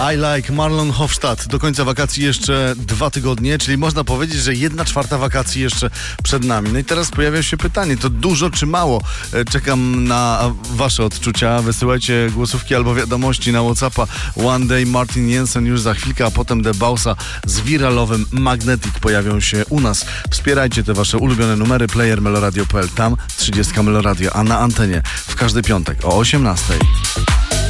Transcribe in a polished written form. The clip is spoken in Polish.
I Like Marlon Hofstadt. Do końca wakacji jeszcze 2 tygodnie, czyli można powiedzieć, że 1/4 wakacji jeszcze przed nami. No i teraz pojawia się pytanie, to dużo czy mało? Czekam na wasze odczucia. Wysyłajcie głosówki albo wiadomości na WhatsAppa. One Day, Martin Jensen już za chwilkę, a potem The Bausa z wiralowym Magnetic pojawią się u nas. Wspierajcie te wasze ulubione numery. Player Meloradio.pl, tam 30 Meloradio, a na antenie w każdy piątek o 18:00.